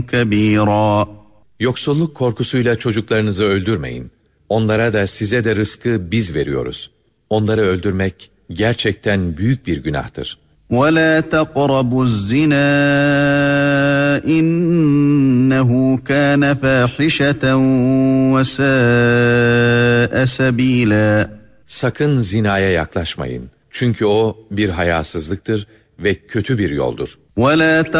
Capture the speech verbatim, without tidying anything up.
كبيرا. Yoksulluk korkusuyla çocuklarınızı öldürmeyin. Onlara da size de rızkı biz veriyoruz. Onları öldürmek gerçekten büyük bir günahtır. وَلَا تَقْرَبُوا الزِّنَا إِنَّهُ كَانَ فَاحِشَةً وَسَاءَ سَب۪يلًا. Sakın zinaya yaklaşmayın. Çünkü o bir hayasızlıktır ve kötü bir yoldur. وَلَا